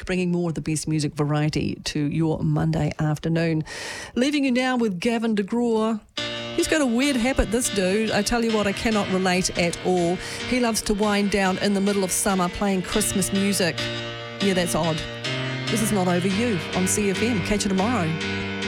bringing more of the best music variety to your Monday afternoon. Leaving you now with Gavin DeGraw. He's got a weird habit, this dude. I tell you what, I cannot relate at all. He loves to wind down in the middle of summer playing Christmas music. Yeah, that's odd. This is Not Over You on CFM. Catch you tomorrow.